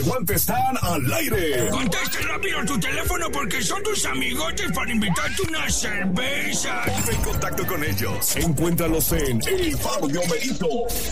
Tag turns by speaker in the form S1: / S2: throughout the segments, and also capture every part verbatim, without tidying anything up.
S1: Aguante están al aire.
S2: Conteste rápido tu teléfono porque son tus amigotes para invitarte una cerveza.
S1: En contacto con ellos. Encuéntralos en El Fabio Merito.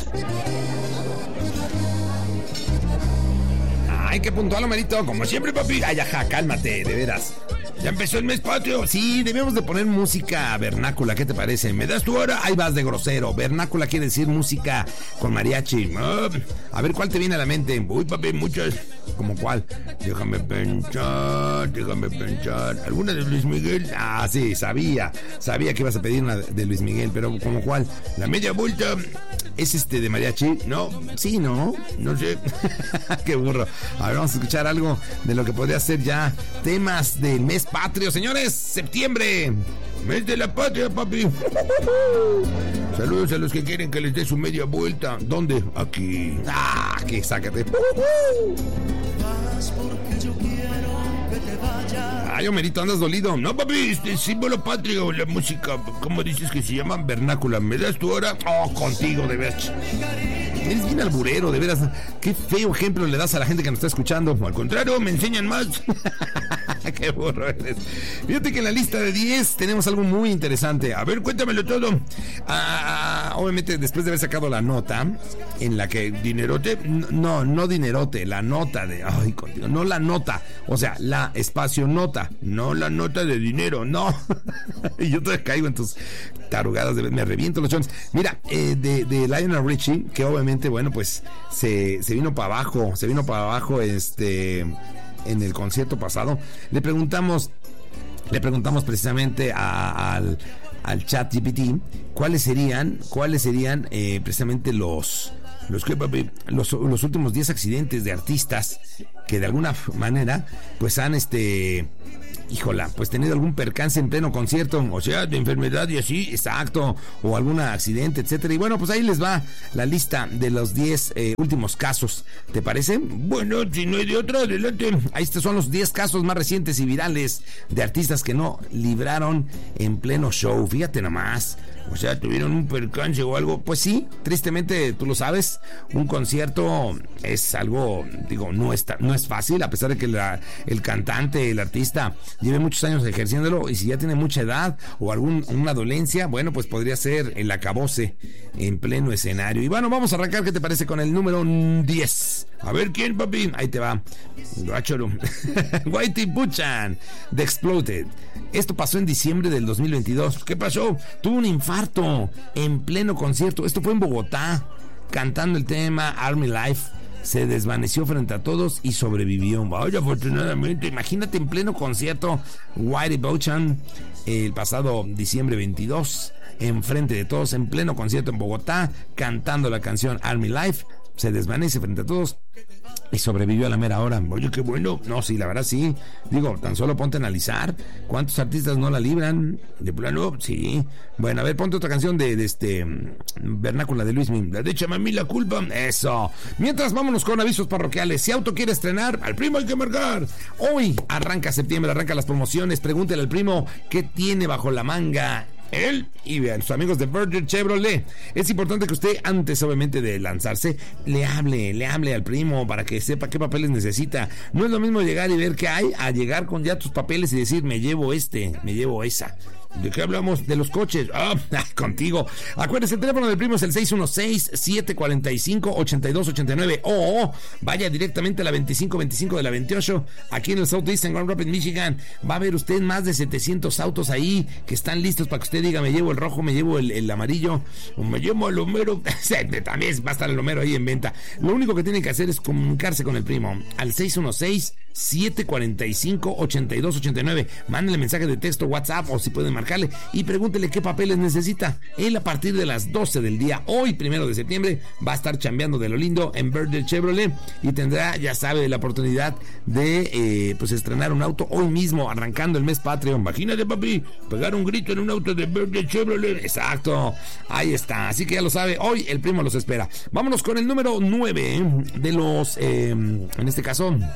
S3: Ay, qué puntual, Homerito. Como siempre, papi. Ay, ajá, cálmate, de veras. ¿Ya empezó el mes patrio? Sí, debemos de poner música vernácula, ¿qué te parece? ¿Me das tu hora? Ahí vas de grosero. Vernácula quiere decir música con mariachi. Oh, a ver, ¿cuál te viene a la mente? Uy, papi, muchas. ¿Cómo cuál? Déjame pensar, déjame pensar. ¿Alguna de Luis Miguel? Ah, sí, sabía. Sabía que ibas a pedir una de Luis Miguel, pero ¿cómo cuál? La media vuelta. ¿Es este de mariachi? No, sí, no, no sé. Qué burro. A ver, vamos a escuchar algo de lo que podría ser ya temas del mes patrio, señores. Septiembre, mes de la patria, papi. Saludos a los que quieren que les dé su media vuelta. ¿Dónde? Aquí. Ah, aquí, sácate. Ay, Homerito, andas dolido. No, papi, este símbolo patrio, la música, ¿cómo dices que se llama? Vernácula. ¿Me das tu hora? Oh, contigo, de veras. Eres bien alburero, de veras. Qué feo ejemplo le das a la gente que nos está escuchando. Al contrario, me enseñan más. Qué burro eres. Fíjate que en la lista de diez tenemos algo muy interesante. A ver, cuéntamelo todo. Ah, obviamente, después de haber sacado la nota en la que dinerote, no, no dinerote, la nota de, ay, contigo, no la nota, o sea, la espacio nota, no la nota de dinero, no. Y yo todavía caigo en tus tarugadas, de, me reviento los chones. Mira, eh, de, de Lionel Richie, que obviamente, bueno, pues se, se vino para abajo, se vino para abajo, este... en el concierto pasado, le preguntamos, le preguntamos precisamente a, al, al chat G P T cuáles serían, cuáles serían eh, precisamente los, los, los, los últimos diez accidentes de artistas que de alguna manera, pues han este... híjola, pues tenido algún percance en pleno concierto, o sea, de enfermedad y así, exacto, o algún accidente, etcétera. Y bueno, pues ahí les va la lista de los diez eh, últimos casos, ¿te parece? Bueno, si no hay de otra, adelante. Ahí estos son los diez casos más recientes y virales de artistas que no libraron en pleno show, fíjate nomás. O sea, tuvieron un percance o algo. Pues sí, tristemente, tú lo sabes, un concierto es algo, digo, no está, no es fácil, a pesar de que la, el cantante, el artista, lleve muchos años ejerciéndolo, y si ya tiene mucha edad o alguna dolencia, bueno, pues podría ser el acabose en pleno escenario. Y bueno, vamos a arrancar, ¿qué te parece con el número diez? A ver, ¿quién, papi? Ahí te va. Guachoro. Whitey Buchan, The Exploded. Esto pasó en diciembre del dos mil veintidós. ¿Qué pasó? Tuvo un infarto en pleno concierto. Esto fue en Bogotá, cantando el tema Army Life. Se desvaneció frente a todos y sobrevivió. Vaya, afortunadamente. Imagínate en pleno concierto, Whitey Buchan, el pasado diciembre veintidós, enfrente de todos, en pleno concierto en Bogotá, cantando la canción Army Life. Se desvanece frente a todos y sobrevivió a la mera hora. Oye, qué bueno. No, sí, la verdad sí. Digo, tan solo ponte a analizar cuántos artistas no la libran. De plano, sí. Bueno, a ver, ponte otra canción de, de este vernácula de Luis Miguel. De Échame a mí la culpa. Eso. Mientras, vámonos con avisos parroquiales. Si auto quiere estrenar, al primo hay que marcar. Hoy arranca septiembre, arranca las promociones. Pregúntele al primo qué tiene bajo la manga él y vean sus amigos de Virgin Chevrolet. Es importante que usted, antes obviamente de lanzarse, le hable, le hable al primo para que sepa qué papeles necesita. No es lo mismo llegar y ver qué hay a llegar con ya tus papeles y decir, me llevo este, me llevo esa. ¿De qué hablamos? De los coches. Ah, contigo. Acuérdese, el teléfono del primo es el seis uno seis, siete cuatro cinco, ocho dos ocho nueve. O oh, oh, vaya directamente a la veinticinco veinticinco de la veintiocho, aquí en el Southeast, en Grand Rapids, Michigan. Va a ver usted más de setecientos autos ahí que están listos para que usted diga, me llevo el rojo, me llevo el, el amarillo, o me llevo el Homero. También va a estar el Homero ahí en venta. Lo único que tienen que hacer es comunicarse con el primo al seis uno seis, siete cuatro cinco, ocho dos ocho nueve. Mándenle mensaje de texto, WhatsApp, o si pueden marcarle y pregúntele qué papeles necesita. Él, a partir de las doce del día, hoy primero de septiembre, va a estar chambeando de lo lindo en Virgin Chevrolet y tendrá, ya sabe, la oportunidad de eh, pues estrenar un auto hoy mismo, arrancando el mes patrio. Imagínate, papi, pegar un grito en un auto de Virgin Chevrolet. Exacto, ahí está. Así que ya lo sabe, hoy el primo los espera. Vámonos con el número nueve de los, eh, en este caso,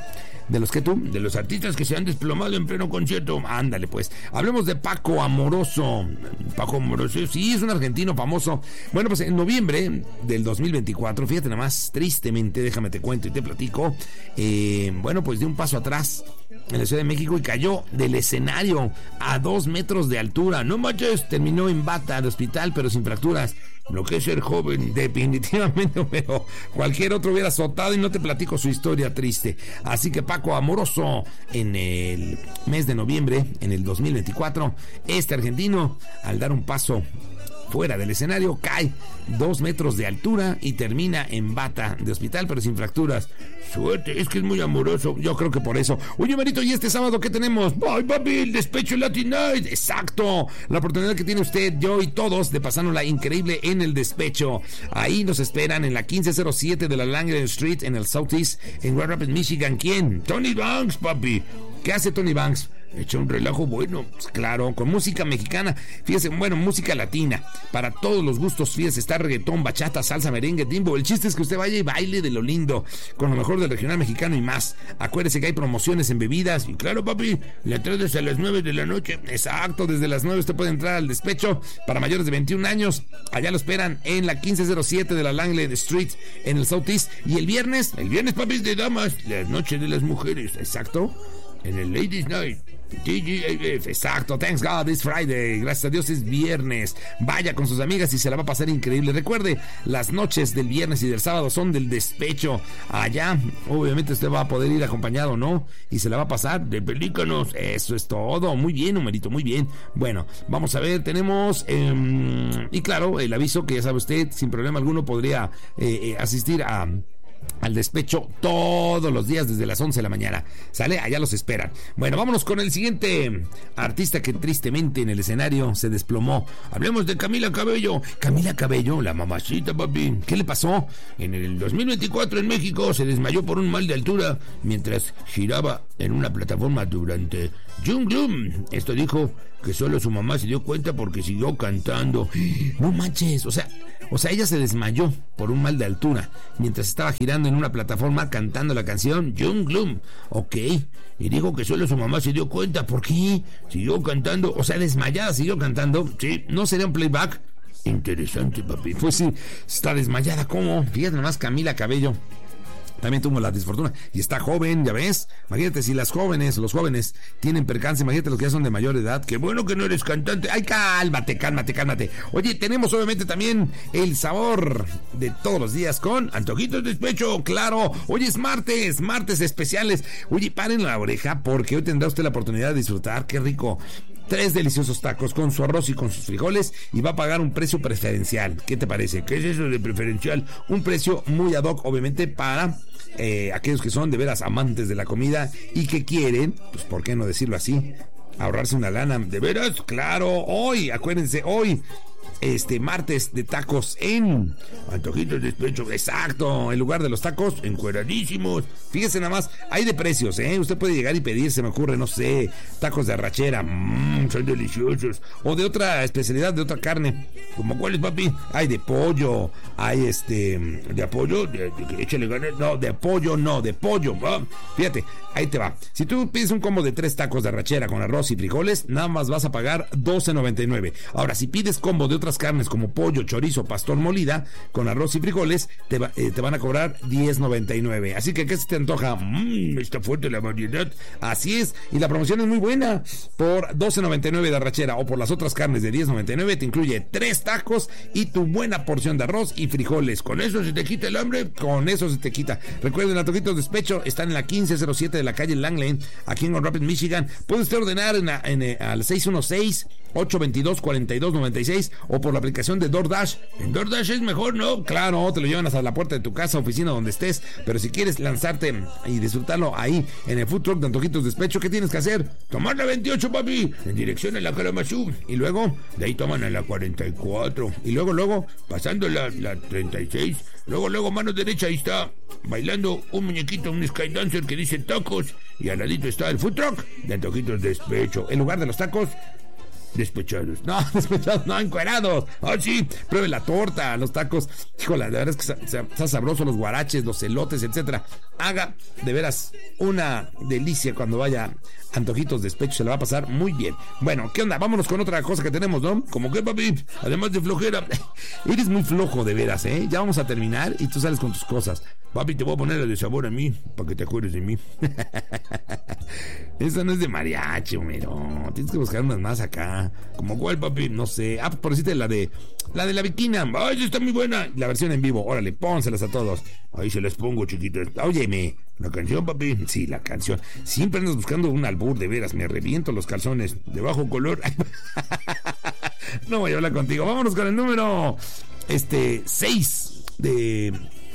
S3: ¿De los que tú? De los artistas que se han desplomado en pleno concierto. Ándale, pues. Hablemos de Paco Amoroso. Paco Amoroso, sí, es un argentino famoso. Bueno, pues en noviembre del dos mil veinticuatro, fíjate nada más, tristemente, déjame te cuento y te platico, eh, bueno, pues dio un paso atrás en la Ciudad de México y cayó del escenario a dos metros de altura. No manches, terminó en bata de hospital, pero sin fracturas. Lo que es ser joven, definitivamente, pero cualquier otro hubiera azotado y no te platico su historia triste. Así que Paco Amoroso, en el mes de noviembre, en el dos mil veinticuatro, este argentino, al dar un paso fuera del escenario, cae dos metros de altura y termina en bata de hospital, pero sin fracturas. Suerte, es que es muy amoroso. Yo creo que por eso. Oye, Marito, ¿y este sábado qué tenemos? ¡Ay, papi! El Despecho Latin Night. ¡Exacto! La oportunidad que tiene usted, yo y todos de pasárnosla increíble en el Despecho. Ahí nos esperan en la quince cero siete de la Langland Street, en el Southeast, en Grand Rapids, Michigan. ¿Quién? Tony Banks, papi. ¿Qué hace Tony Banks? Echa un relajo bueno, pues claro, con música mexicana, fíjese, bueno, música latina, para todos los gustos, fíjese, está reggaetón, bachata, salsa, merengue, timbo. El chiste es que usted vaya y baile de lo lindo, con lo mejor del regional mexicano y más. Acuérdese que hay promociones en bebidas, y claro, papi, la entrada es a las nueve de la noche, exacto, desde las nueve usted puede entrar al Despecho, para mayores de veintiún años, allá lo esperan en la quince cero siete de la Langland Street, en el Southeast, y el viernes, el viernes, papi, es de damas, la noche de las mujeres, exacto, en el Ladies Night. T G A F, exacto, thanks God, it's Friday, gracias a Dios es viernes, vaya con sus amigas y se la va a pasar increíble. Recuerde, las noches del viernes y del sábado son del Despecho, allá obviamente usted va a poder ir acompañado, ¿no? Y se la va a pasar de pelícanos, eso es todo, muy bien, numerito, muy bien. Bueno, vamos a ver, tenemos, eh, y claro, el aviso que ya sabe usted, sin problema alguno podría eh, eh, asistir a... al Despecho todos los días desde las once de la mañana. ¿Sale? Allá los esperan. Bueno, vámonos con el siguiente artista que tristemente en el escenario se desplomó. Hablemos de Camila Cabello. Camila Cabello, la mamacita, papi. ¿Qué le pasó? En el dos mil veinticuatro en México se desmayó por un mal de altura mientras giraba en una plataforma durante Junglum. Esto dijo que solo su mamá se dio cuenta porque siguió cantando. No manches, o sea, o sea, ella se desmayó por un mal de altura mientras estaba girando en una plataforma cantando la canción Junglum. Ok, y dijo que solo su mamá se dio cuenta. ¿Por qué? Siguió cantando, o sea, desmayada siguió cantando. Sí, ¿no sería un playback? Interesante, papi. Pues sí, está desmayada, ¿cómo? Fíjate nomás, Camila Cabello también tuvo la desfortuna y está joven, ya ves. Imagínate si las jóvenes, los jóvenes tienen percance, imagínate los que ya son de mayor edad. Qué bueno que no eres cantante. Ay, cálmate, cálmate, cálmate. Oye, tenemos obviamente también el sabor de todos los días con Antojitos Despecho, claro. Hoy es martes, martes especiales. Oye, paren la oreja porque hoy tendrá usted la oportunidad de disfrutar, qué rico, tres deliciosos tacos con su arroz y con sus frijoles y va a pagar un precio preferencial. ¿Qué te parece? ¿Qué es eso de preferencial? Un precio muy ad hoc, obviamente, para eh, aquellos que son de veras amantes de la comida y que quieren, pues por qué no decirlo así, ahorrarse una lana. ¿De veras? Claro, hoy, acuérdense, hoy este martes de tacos en Antojitos Despecho, exacto, en lugar de los tacos encueradísimos. Fíjese nada más, hay de precios, ¿eh? Usted puede llegar y pedir, se me ocurre, no sé, tacos de arrachera, mmm, son deliciosos, o de otra especialidad, de otra carne, como cuáles, papi, hay de pollo, hay este, de pollo, de, de, échale ganas, no, de pollo no, de pollo, ¿no? Fíjate, ahí te va, si tú pides un combo de tres tacos de arrachera con arroz y frijoles, nada más vas a pagar doce noventa y nueve. Ahora, si pides combo de otras carnes como pollo, chorizo, pastor molida con arroz y frijoles, te, va, eh, te van a cobrar diez noventa y nueve. Así que, ¿qué se te antoja? Mmm, está fuerte la variedad. Así es, y la promoción es muy buena. Por doce noventa y nueve de arrachera o por las otras carnes de diez noventa y nueve te incluye tres tacos y tu buena porción de arroz y frijoles. ¿Con eso se te quita el hambre? Con eso se te quita. Recuerden, Antojitos Despecho están en la quince cero siete de la calle Langland, aquí en Grand Rapids, Michigan. Puede usted ordenar en, la, en, en al seis uno seis, ocho dos dos, cuatro dos nueve seis o por la aplicación de DoorDash. En DoorDash es mejor, ¿no? Claro, te lo llevan hasta la puerta de tu casa, oficina, donde estés. Pero si quieres lanzarte y disfrutarlo ahí en el food truck de Antojitos Despecho, ¿qué tienes que hacer? Tomar la veintiocho, papi, en dirección a la Kalamazoo. Y luego, de ahí toman a la cuarenta y cuatro. Y luego, luego, pasando la, la treinta y seis. Luego, luego, mano derecha, ahí está bailando un muñequito, un sky dancer que dice tacos. Y al ladito está el food truck de Antojitos Despecho. En lugar de los tacos, Despechados. No, despechados, no, encuerados. Ah, sí, pruebe la torta, los tacos. Híjole, de verdad es que está, está sabroso, los guaraches, los elotes, etcétera. Haga, de veras, una delicia cuando vaya antojitos despecho, se le va a pasar muy bien. Bueno, ¿qué onda? Vámonos con otra cosa que tenemos, ¿no? ¿Cómo qué, papi? Además de flojera. Eres muy flojo, de veras, ¿eh? Ya vamos a terminar y tú sales con tus cosas. Papi, te voy a poner de sabor a mí, para que te acuerdes de mí. Esa no es de mariachi, Homero. Tienes que buscar unas más acá. ¿Como cuál, papi? No sé. Ah, por decirte la de... La de la Viquina. Ay, esa está muy buena. La versión en vivo. Órale, pónselas a todos. Ahí se las pongo, chiquitos. Óyeme. ¿La canción, papi? Sí, la canción. Siempre andas buscando un albur, de veras. Me reviento los calzones de bajo color. No voy a hablar contigo. Vámonos con el número... Este... seis de...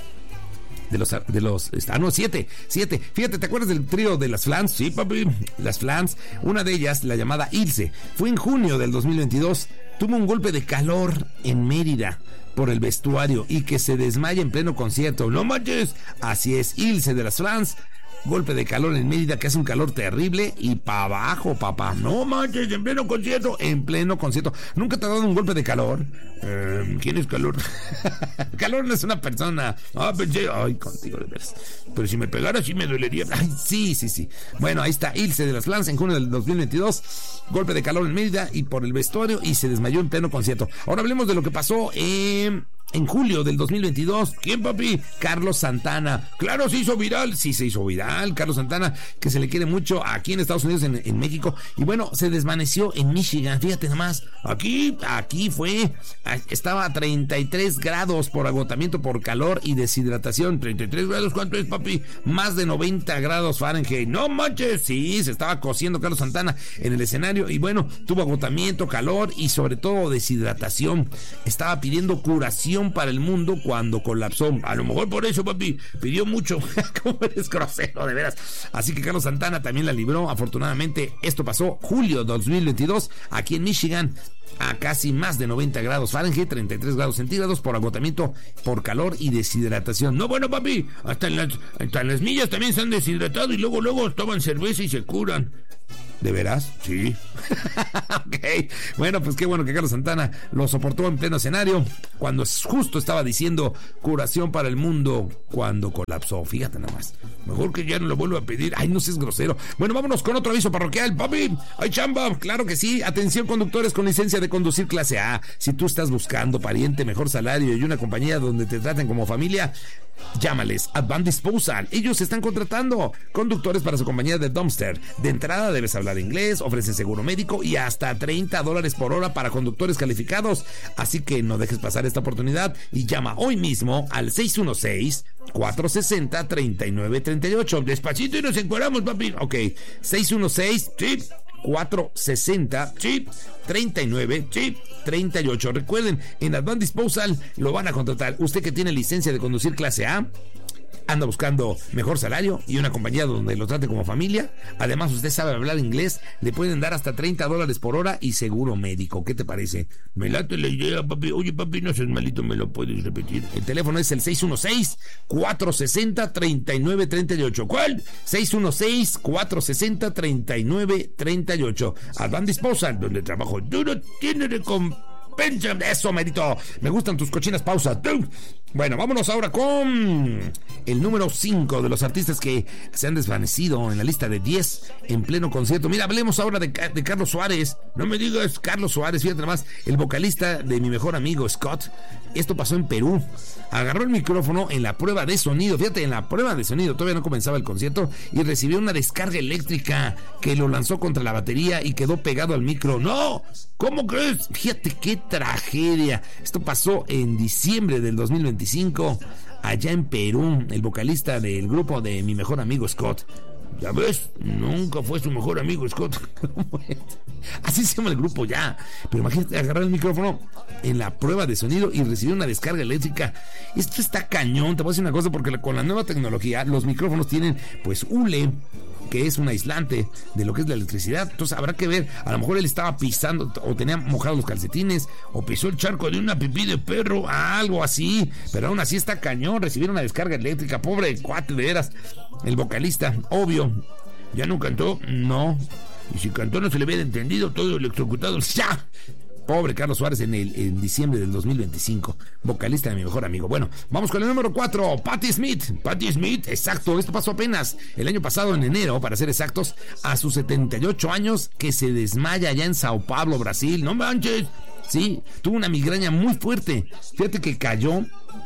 S3: De los, de los, ah no, siete, siete. Fíjate, ¿te acuerdas del trío de las Flans? Sí, papi, las Flans. Una de ellas, la llamada Ilse, fue en junio del dos mil veintidós. Tuvo un golpe de calor en Mérida por el vestuario y que se desmaya en pleno concierto. ¡No manches! Así es, Ilse de las Flans. Golpe de calor en Mérida, que hace un calor terrible y para abajo, papá. No manches, en pleno concierto, en pleno concierto. ¿Nunca te ha dado un golpe de calor? Eh, ¿Quién es calor? Calor no es una persona. Ah, pensé, ay, contigo de veras. Pero si me pegara, sí me dolería. Ay, sí, sí, sí. Bueno, ahí está Ilse de las Flans en junio del dos mil veintidós. Golpe de calor en Mérida y por el vestuario y se desmayó en pleno concierto. Ahora hablemos de lo que pasó en... En julio del dos mil veintidós, ¿quién, papi? Carlos Santana. Claro, se hizo viral. Sí, se hizo viral. Carlos Santana, que se le quiere mucho aquí en Estados Unidos, en, en México. Y bueno, se desvaneció en Michigan. Fíjate nomás. Aquí, aquí fue. Estaba a treinta y tres grados por agotamiento por calor y deshidratación. treinta y tres grados, ¿cuánto es, papi? Más de noventa grados Fahrenheit. ¡No manches! Sí, se estaba cociendo Carlos Santana en el escenario. Y bueno, tuvo agotamiento, calor y sobre todo deshidratación. Estaba pidiendo curación para el mundo cuando colapsó. A lo mejor por eso, papi, pidió mucho. ¿Cómo eres grosero, de veras? Así que Carlos Santana también la libró. Afortunadamente, esto pasó julio dos mil veintidós, aquí en Michigan, a casi más de noventa grados Fahrenheit, treinta y tres grados centígrados por agotamiento por calor y deshidratación. No, bueno, papi, hasta en las, hasta en las millas también se han deshidratado y luego, luego toman cerveza y se curan. ¿De veras? Sí. Ok. Bueno, pues qué bueno que Carlos Santana lo soportó en pleno escenario cuando justo estaba diciendo curación para el mundo cuando colapsó. Fíjate nomás. Mejor que ya no lo vuelva a pedir. Ay, no seas grosero. Bueno, vámonos con otro aviso parroquial. Papi, hay chamba. Claro que sí. Atención, conductores con licencia de conducir clase A. Si tú estás buscando pariente, mejor salario y una compañía donde te traten como familia, llámales a Van Disposal. Ellos están contratando conductores para su compañía de dumpster. De entrada debes hablar inglés, ofrecen seguro médico y hasta treinta dólares por hora para conductores calificados. Así que no dejes pasar esta oportunidad y llama hoy mismo al seis uno seis, cuatro seis cero, tres nueve tres ocho. Despacito y nos encuadramos, papi. Ok, seis uno seis, sí, cuatro sesenta, sí, treinta y nueve, sí, treinta y ocho. Recuerden, en Advanced Disposal lo van a contratar. Usted que tiene licencia de conducir clase A, anda buscando mejor salario y una compañía donde lo trate como familia. Además, usted sabe hablar inglés, le pueden dar hasta treinta dólares por hora y seguro médico. ¿Qué te parece? Me late la idea, papi. Oye, papi, no seas malito, ¿me lo puedes repetir? El teléfono es el seis uno seis, cuatro sesenta, treinta y nueve treinta y ocho. ¿Cuál? seis uno seis, cuatro sesenta, treinta y nueve treinta y ocho. Advanced Disposal, donde trabajo duro tiene recompensa. Eso, merito. Me gustan tus cochinas pausas. Bueno, vámonos ahora con el número cinco de los artistas que se han desvanecido en la lista de diez en pleno concierto. Mira, hablemos ahora de, de Carlos Suárez. No me digas Carlos Suárez, fíjate nomás, el vocalista de mi mejor amigo Scott. Esto pasó en Perú. Agarró el micrófono en la prueba de sonido. Fíjate, en la prueba de sonido, todavía no comenzaba el concierto, y recibió una descarga eléctrica que lo lanzó contra la batería y quedó pegado al micro. ¡No! ¿Cómo crees? Fíjate qué tragedia. Esto pasó en diciembre del dos mil veinticinco, allá en Perú. El vocalista del grupo de mi mejor amigo Scott. ¿Ya ves? Nunca fue su mejor amigo Scott. Así se llama el grupo ya. Pero imagínate agarrar el micrófono en la prueba de sonido y recibir una descarga eléctrica. Esto está cañón. Te voy a decir una cosa, porque con la nueva tecnología los micrófonos tienen pues hule, que es un aislante de lo que es la electricidad. Entonces habrá que ver, a lo mejor él estaba pisando o tenía mojados los calcetines o pisó el charco de una pipí de perro, algo así, pero aún así está cañón recibir una descarga eléctrica. Pobre cuate, de veras. El vocalista, obvio, ¿ya no cantó? No. Y si Cantón no se le hubiera entendido, todo electrocutado. ¡Ya! Pobre Carlos Suárez en, el, en diciembre del dos mil veinticinco, vocalista de mi mejor amigo. Bueno, vamos con el número cuatro, Patti Smith. Patti Smith, exacto, esto pasó apenas el año pasado, en enero, para ser exactos, a sus setenta y ocho años, que se desmaya allá en Sao Paulo, Brasil. No manches, sí, tuvo una migraña muy fuerte. Fíjate que cayó,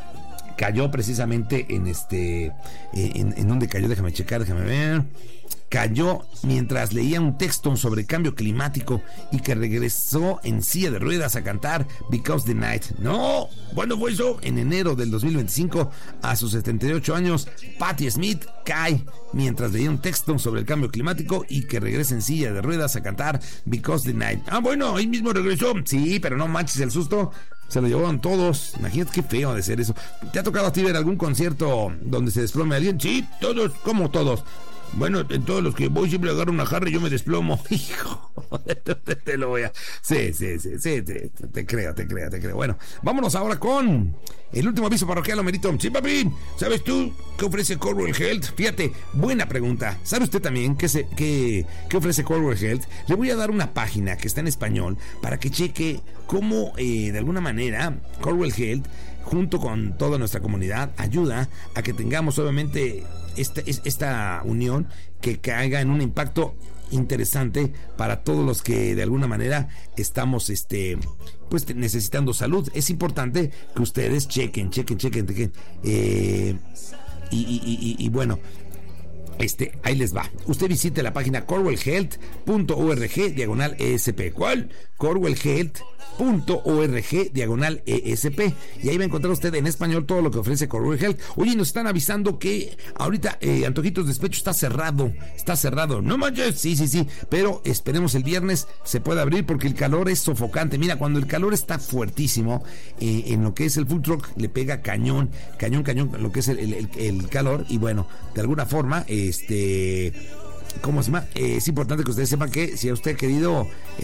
S3: cayó precisamente en este, en, en donde cayó, déjame checar, déjame ver. Cayó mientras leía un texto sobre cambio climático y que regresó en silla de ruedas a cantar Because the Night. No, ¿cuándo fue eso? En enero del dos mil veinticinco, a sus setenta y ocho años, Patti Smith cae mientras leía un texto sobre el cambio climático y que regresa en silla de ruedas a cantar Because the Night. Ah, bueno, ahí mismo regresó. Sí, pero no manches el susto. Se lo llevaron todos. Imagínate qué feo de ser eso. ¿Te ha tocado a ti ver algún concierto donde se desplome alguien? Sí, todos, como todos. Bueno, en todos los que voy siempre agarro una jarra y yo me desplomo. Hijo, te, te lo voy a... Sí, sí, sí, sí, te, te creo, te creo, te creo. Bueno, vámonos ahora con el último aviso parroquial, Homerito. Sí, papi, ¿sabes tú qué ofrece Corewell Health? Fíjate, buena pregunta. ¿Sabe usted también qué, se, qué, qué ofrece Corewell Health? Le voy a dar una página que está en español para que cheque cómo, eh, de alguna manera, Corewell Health, junto con toda nuestra comunidad, ayuda a que tengamos, obviamente, esta, esta unión que caiga en un impacto interesante para todos los que de alguna manera estamos este pues necesitando salud. Es importante que ustedes chequen, chequen, chequen, chequen. Eh, y, y, y, y bueno, Este, ahí les va. Usted visite la página corewell health punto org diagonal E S P. ¿Cuál? corewell health punto org diagonal E S P. Y ahí va a encontrar usted en español todo lo que ofrece Corewell Health. Oye, nos están avisando que ahorita eh, Antojitos Despecho está cerrado. Está cerrado. No manches. Sí, sí, sí. Pero esperemos el viernes se pueda abrir porque el calor es sofocante. Mira, cuando el calor está fuertísimo, eh, en lo que es el food truck le pega cañón, cañón, cañón, lo que es el, el, el calor. Y bueno, de alguna forma, este... ¿cómo se llama? Eh, es importante que ustedes sepan que si a usted ha querido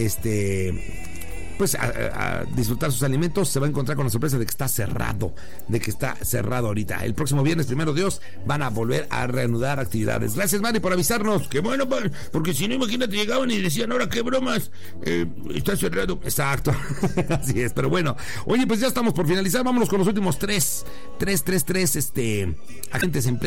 S3: este pues a, a disfrutar sus alimentos, se va a encontrar con la sorpresa de que está cerrado, de que está cerrado ahorita. El próximo viernes, primero Dios, van a volver a reanudar actividades. Gracias, Mari, por avisarnos. Qué bueno, porque si no, imagínate, llegaban y decían, ahora qué bromas, eh, está cerrado. Exacto, así es, pero bueno. Oye, pues ya estamos por finalizar, vámonos con los últimos tres, tres, tres, tres, este, agentes empleados.